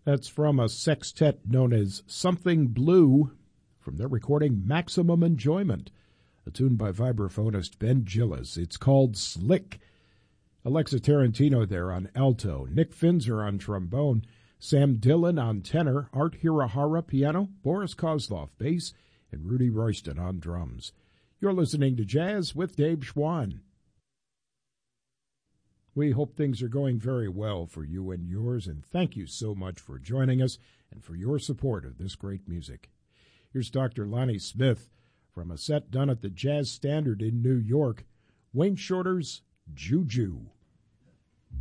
That's from a sextet known as Something Blue from their recording Maximum Enjoyment, a tune by vibraphonist Ben Gillis. It's called Slick. Alexa Tarantino there on alto, Nick Finzer on trombone, Sam Dillon on tenor, Art Hirahara piano, Boris Kozlov bass, and Rudy Royston on drums. You're listening to Jazz with Dave Schwann. We hope things are going very well for you and yours, and thank you so much for joining us and for your support of this great music. Here's Dr. Lonnie Smith from a set done at the Jazz Standard in New York, Wayne Shorter's Juju.